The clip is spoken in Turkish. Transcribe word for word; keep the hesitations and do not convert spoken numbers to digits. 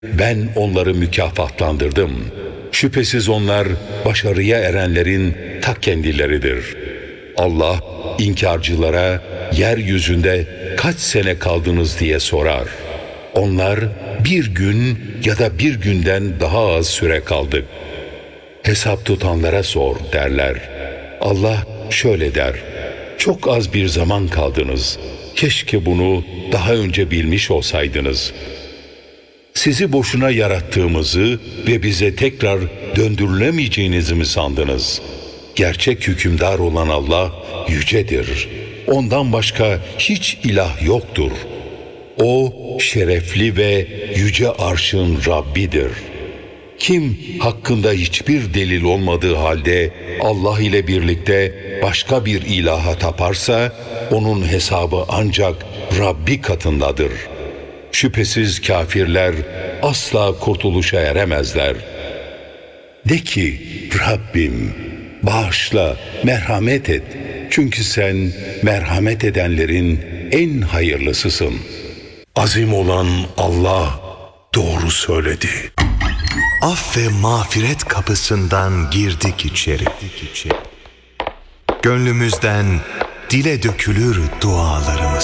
ben onları mükafatlandırdım. Şüphesiz onlar başarıya erenlerin ta kendileridir. Allah inkarcılara yeryüzünde kaç sene kaldınız diye sorar. Onlar bir gün ya da bir günden daha az süre kaldık. Hesap tutanlara sor derler. Allah şöyle der: çok az bir zaman kaldınız. Keşke bunu daha önce bilmiş olsaydınız. Sizi boşuna yarattığımızı ve bize tekrar döndürülemeyeceğinizi mi sandınız? Gerçek hükümdar olan Allah yücedir. Ondan başka hiç ilah yoktur. O şerefli ve yüce arşın Rabbidir. Kim hakkında hiçbir delil olmadığı halde Allah ile birlikte başka bir ilaha taparsa onun hesabı ancak Rabbi katındadır. Şüphesiz kafirler asla kurtuluşa eremezler. De ki, Rabbim bağışla, merhamet et. Çünkü sen merhamet edenlerin en hayırlısısın. Azim olan Allah doğru söyledi. Af ve mağfiret kapısından girdik içeri. Gönlümüzden dile dökülür dualarımız.